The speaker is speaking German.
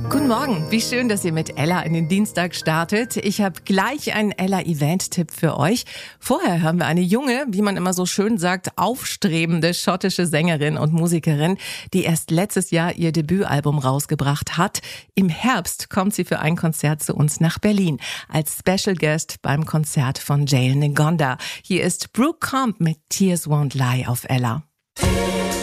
Guten Morgen, wie schön, dass ihr mit Ella in den Dienstag startet. Ich habe gleich einen Ella-Event-Tipp für euch. Vorher hören wir eine junge, wie man immer so schön sagt, aufstrebende schottische Sängerin und Musikerin, die erst letztes Jahr ihr Debütalbum rausgebracht hat. Im Herbst kommt sie für ein Konzert zu uns nach Berlin als Special Guest beim Konzert von Jael Ngonda. Hier ist Brooke Comp mit Tears Won't Lie auf Ella.